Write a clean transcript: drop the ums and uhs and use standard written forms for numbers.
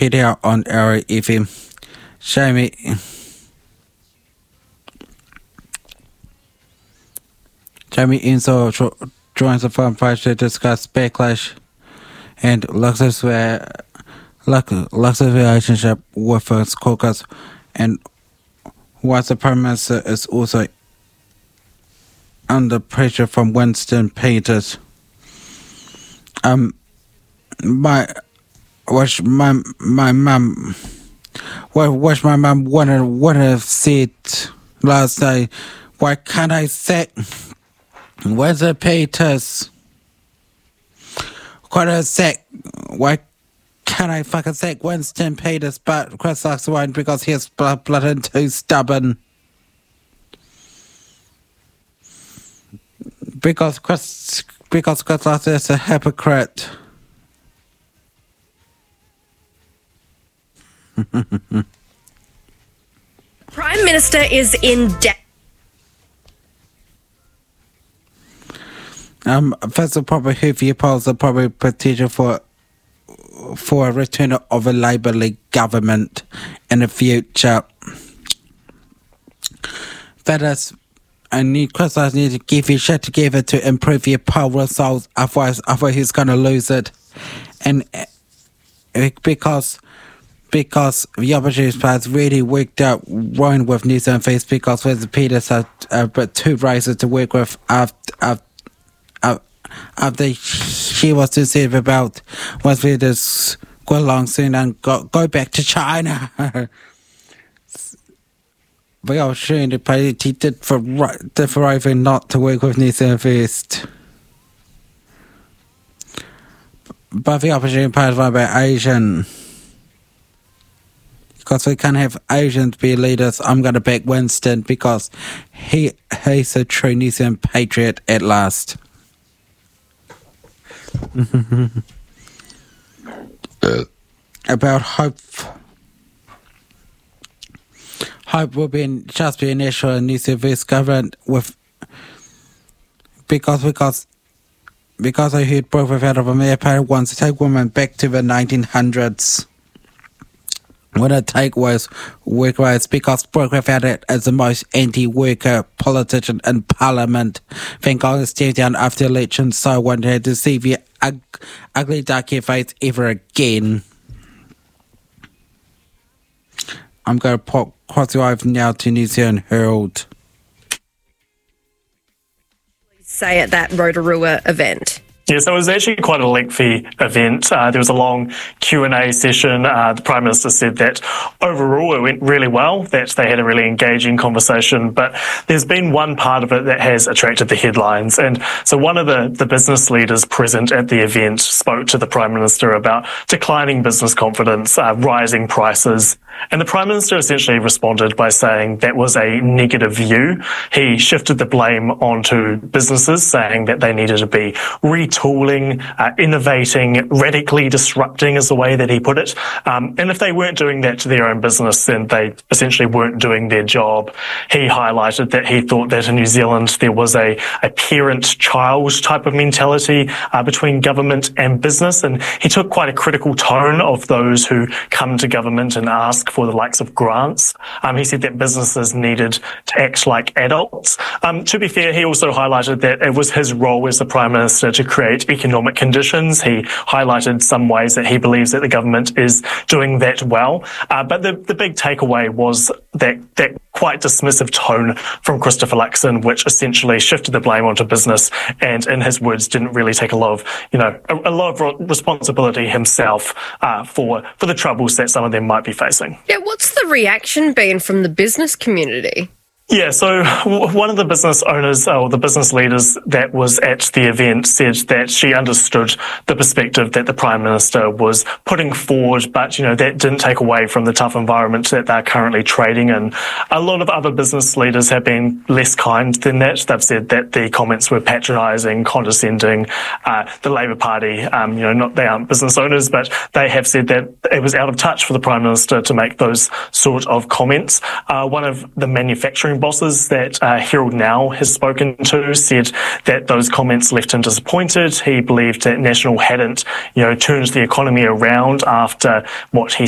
PDR on our FM. Jamie Inso joins the forum page to discuss backlash and Lux's relationship with his caucus, and why the Prime Minister is also under pressure from Winston Peters. Wish my mum would have said last night, why can't I sack Winston Peters? Why can't I fucking sack Winston Peters? But Chris Luxon won't, because he's blood and too stubborn. Because Chris Luxon is a hypocrite. Prime Minister is in debt. First of all, Hoover polls are probably potential for a return of a Labour League government in the future. That is, Chris Luxon need to give his shit together to improve your poll results, otherwise he's going to lose it. And because the opposition party really worked out wrong with New Zealand First, because Winston Peters had but two races to work with after she was too sensitive about Winston Peters go along soon and go back to China. We are sure the party did for over not to work with New Zealand First. But the opposition party was about Asian. Because we can't have Asians be leaders, I'm going to back Winston, because he's a true New Zealand patriot at last. About Hope will just be a national New Zealand First government with, because I heard both out of America Party wants to take women back to the 1900s. What a take was work rights, because Brooke found it as the most anti-worker politician in Parliament. Then Congress stepped down after the election, so I wanted to see the ugly dark-haired face ever again. I'm going to pop cross your eyes now to New Zealand Herald. Say at that Rotorua event. Yeah, so it was actually quite a lengthy event. There was a long Q&A session. The Prime Minister said that overall it went really well, that they had a really engaging conversation, but there's been one part of it that has attracted the headlines. And so one of the business leaders present at the event spoke to the Prime Minister about declining business confidence, rising prices. And the Prime Minister essentially responded by saying that was a negative view. He shifted the blame onto businesses, saying that they needed to be retooling, innovating, radically disrupting is the way that he put it. And if they weren't doing that to their own business, then they essentially weren't doing their job. He highlighted that he thought that in New Zealand there was a parent-child type of mentality between government and business, and he took quite a critical tone of those who come to government and ask for the likes of grants. He said that businesses needed to act like adults. To be fair, he also highlighted that it was his role as the Prime Minister to create economic conditions. He highlighted some ways that he believes that the government is doing that well. But the big takeaway was that quite dismissive tone from Christopher Luxon, which essentially shifted the blame onto business and, in his words, didn't really take a lot of responsibility himself for the troubles that some of them might be facing. Yeah, what's the reaction been from the business community? Yeah, so one of the business owners or the business leaders that was at the event said that she understood the perspective that the Prime Minister was putting forward, but, that didn't take away from the tough environment that they're currently trading in. A lot of other business leaders have been less kind than that. They've said that the comments were patronising, condescending. The Labour Party, they aren't business owners, but they have said that it was out of touch for the Prime Minister to make those sort of comments. One of the manufacturing bosses that Herald Now has spoken to said that those comments left him disappointed. He believed that National hadn't, turned the economy around after what he